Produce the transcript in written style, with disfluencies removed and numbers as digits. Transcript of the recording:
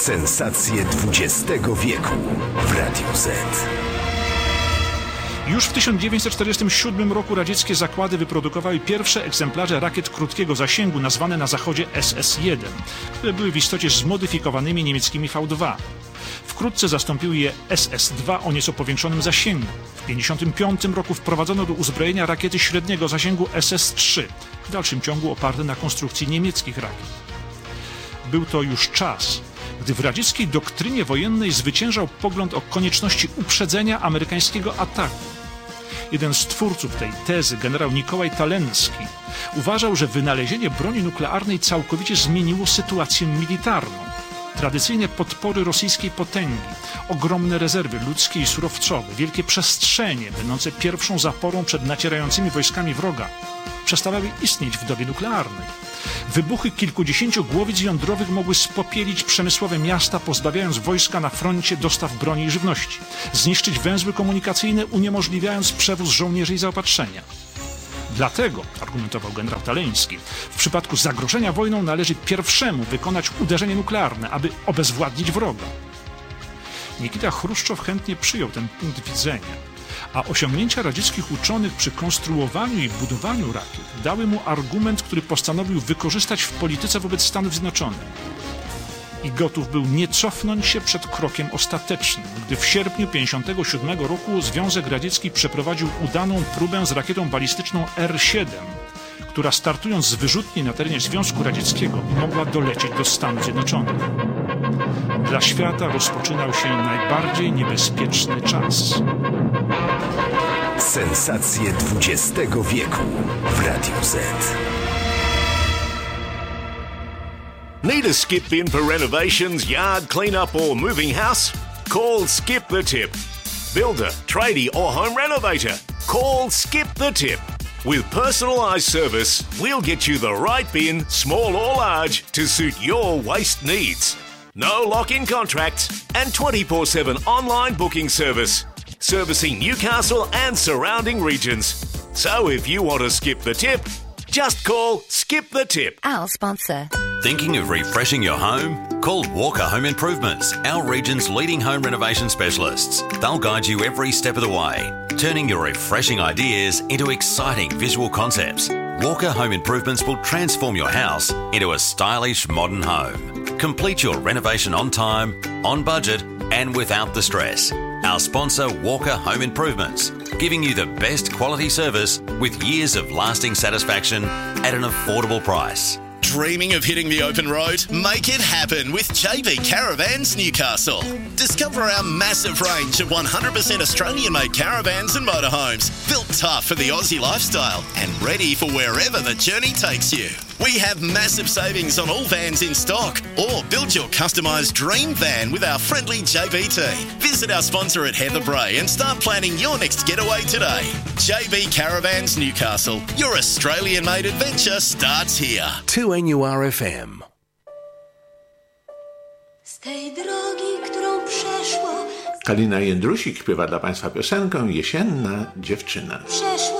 Sensacje XX wieku w Radiu Z. Już w 1947 roku radzieckie zakłady wyprodukowały pierwsze egzemplarze rakiet krótkiego zasięgu nazwane na zachodzie SS-1, które były w istocie zmodyfikowanymi niemieckimi V2. Wkrótce zastąpiły je SS-2 o nieco powiększonym zasięgu. W 1955 roku wprowadzono do uzbrojenia rakiety średniego zasięgu SS-3, w dalszym ciągu oparte na konstrukcji niemieckich rakiet. Był to już czas, gdy w radzieckiej doktrynie wojennej zwyciężał pogląd o konieczności uprzedzenia amerykańskiego ataku. Jeden z twórców tej tezy, generał Nikołaj Talenski, uważał, że wynalezienie broni nuklearnej całkowicie zmieniło sytuację militarną. Tradycyjne podpory rosyjskiej potęgi, ogromne rezerwy ludzkie i surowcowe, wielkie przestrzenie będące pierwszą zaporą przed nacierającymi wojskami wroga przestawały istnieć w dobie nuklearnej. Wybuchy kilkudziesięciu głowic jądrowych mogły spopielić przemysłowe miasta, pozbawiając wojska na froncie dostaw broni i żywności, zniszczyć węzły komunikacyjne, uniemożliwiając przewóz żołnierzy i zaopatrzenia. Dlatego, argumentował generał Taleński, w przypadku zagrożenia wojną należy pierwszemu wykonać uderzenie nuklearne, aby obezwładnić wroga. Nikita Chruszczow chętnie przyjął ten punkt widzenia, a osiągnięcia radzieckich uczonych przy konstruowaniu i budowaniu rakiet dały mu argument, który postanowił wykorzystać w polityce wobec Stanów Zjednoczonych. I gotów był nie cofnąć się przed krokiem ostatecznym, gdy w sierpniu 1957 roku Związek Radziecki przeprowadził udaną próbę z rakietą balistyczną R-7, która startując z wyrzutni na terenie Związku Radzieckiego mogła dolecieć do Stanów Zjednoczonych. Dla świata rozpoczynał się najbardziej niebezpieczny czas. Sensacje XX wieku w Radiu Z. Need a skip in for renovations, yard clean-up or moving house? Call Skip the Tip. Builder, tradie or home renovator? Call Skip the Tip. With personalised service, we'll get you the right bin, small or large, to suit your waste needs. No lock-in contracts and 24/7 online booking service. Servicing Newcastle and surrounding regions. So if you want to skip the tip, just call Skip the Tip. Our sponsor. Thinking of refreshing your home? Call Walker Home Improvements, our region's leading home renovation specialists. They'll guide you every step of the way, turning your refreshing ideas into exciting visual concepts. Walker Home Improvements will transform your house into a stylish modern home. Complete your renovation on time, on budget, and without the stress. Our sponsor, Walker Home Improvements, giving you the best quality service with years of lasting satisfaction at an affordable price. Dreaming of hitting the open road? Make it happen with JB Caravans Newcastle. Discover our massive range of 100% Australian-made caravans and motorhomes, built tough for the Aussie lifestyle and ready for wherever the journey takes you. We have massive savings on all vans in stock, or build your customised dream van with our friendly JB team. Visit our sponsor at Heather Bray and start planning your next getaway today. JB Caravans Newcastle. Your Australian-made adventure starts here. 2NURFM. Z tej drogi, którą przeszło, Kalina Jędrusik śpiewa dla Państwa piosenkę Jesienna dziewczyna. przeszło